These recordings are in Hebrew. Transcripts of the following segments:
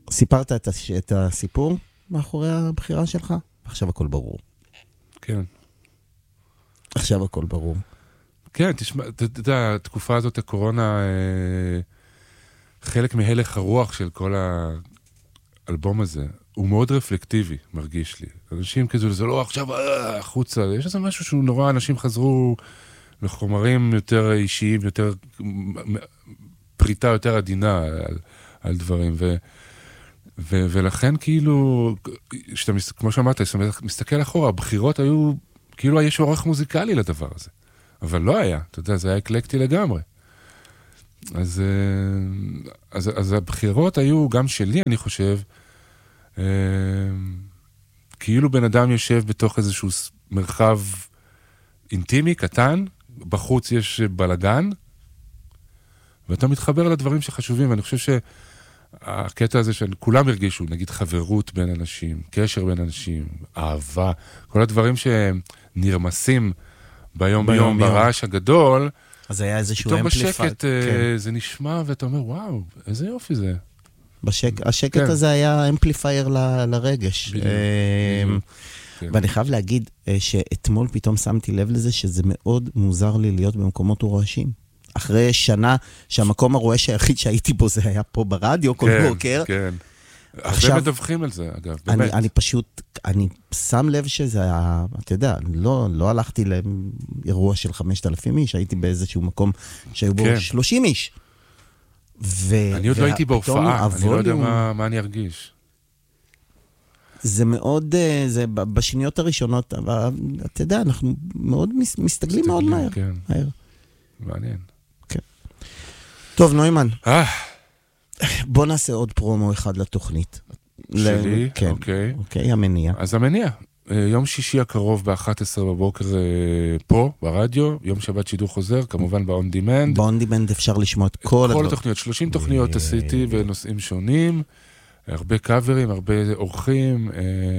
סיפרת את הסיפור מאחורי הבחירה שלך? עכשיו הכל ברור. כן. עכשיו הכל ברור. כן, תשמע, אתה יודע, התקופה הזאת, הקורונה, חלק מהלך הרוח של כל האלבום הזה, הוא מאוד רפלקטיבי, מרגיש לי. אנשים כזו, זה לא עכשיו החוצה, יש איזה משהו שהוא נורא, אנשים חזרו לחומרים יותר אישיים, יותר, פריטה יותר עדינה על דברים, ולכן כאילו, כמו שאמרת, מסתכל אחורה, הבחירות היו, כאילו יש עורך מוזיקלי לדבר הזה. אבל לא היה, אתה יודע, זה היה אקלקטי לגמרי. אז הבחירות היו גם שלי, אני חושב, כאילו בן אדם יושב בתוך איזשהו מרחב אינטימי, קטן, בחוץ יש בלגן, ואתה מתחבר לדברים שחשובים, ואני חושב שהקטע הזה שכולם הרגישו, נגיד חברות בין אנשים, קשר בין אנשים, אהבה, כל הדברים שנרמסים ביום ברעש הגדול, אז היה איזשהו פתאום בשקט זה נשמע, ואתה אומר, וואו, איזה יופי זה. השקט הזה היה אמפליפייר לרגש. ואני חייב להגיד שאתמול פתאום שמתי לב לזה שזה מאוד מוזר לי להיות במקומות רועשים. אחרי שנה שהמקום הרועש היחיד שהייתי בו זה היה פה ברדיו כל בוקר. כן, הרבה מדווחים על זה, אגב, באמת. אני פשוט, אני שם לב שזה היה, אתה יודע, לא הלכתי לאירוע של 5,000 איש, הייתי באיזשהו מקום שהיו בו 30 איש. אני עוד לא הייתי בהופעה, אני לא יודע מה אני ארגיש. זה מאוד, זה בשניות הראשונות, אבל אתה יודע, אנחנו מאוד מסתגלים מאוד מהר. כן, מעניין. כן. טוב, נוימן. בוא נעשה עוד פרומו אחד לתוכנית. שלי? כן. אוקיי, המניע. אז המניע. יום שישי הקרוב ב-11 בבוקר פה, ברדיו, יום שבת שידור חוזר, כמובן ב-on demand. ב-on demand אפשר לשמוע את כל התוכניות, 30 תוכניות עשיתי בנושאים שונים, הרבה קאברים, הרבה אורחים,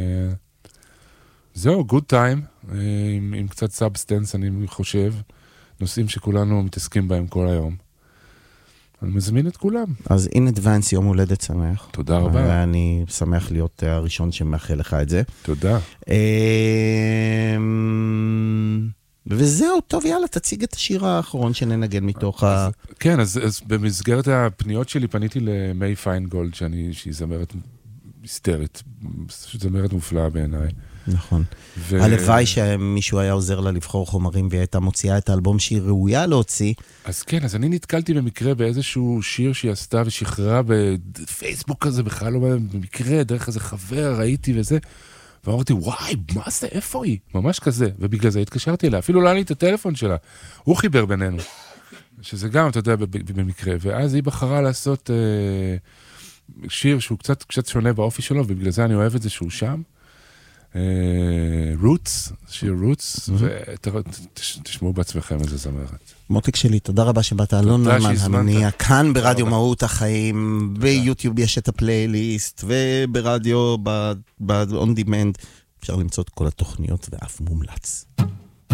זהו, good time, עם קצת סאבסטנס, אני חושב, נושאים שכולנו מתעסקים בהם כל היום. אני מזמין את כולם. אז in advance יום הולדת שמח. תודה רבה. ואני שמח להיות הראשון שמאחל לך את זה. תודה. וזהו, טוב, יאללה, תציג את השיר האחרון שננגן מתוך כן, אז במסגרת הפניות שלי פניתי למי פיינגולד, שהיא זמרת היסטרית, זמרת מופלאה בעיניי. נכון. הלוואי שמישהו היה עוזר לה לבחור חומרים והיא הייתה מוציאה את האלבום שהיא ראויה להוציא. אז כן, אז אני נתקלתי במקרה באיזשהו שיר שהיא עשתה ושחררה בפייסבוק כזה, בכלל לא במקרה, דרך איזה חבר, ראיתי וזה, ואמרתי, וואי, מה זה, איפה היא? ממש כזה, ובגלל זה התקשרתי אליה, אפילו לא היה לי את הטלפון שלה, הוא חיבר בינינו, שזה גם, אתה יודע, במקרה, ואז היא בחרה לעשות שיר שהוא קצת שונה באופי שלו, ובגלל זה אני אוהב את זה שהוא שם, רוטס, שיר רוטס, ותשמעו בעצמכם איזה זמרת. מותק שלי, תודה רבה שבאת, אלון נוימן, המניע, כאן ברדיו מהות החיים, ביוטיוב יש את הפלייליסט, וברדיו, ב-on demand, אפשר למצוא את כל התוכניות ואף מומלץ.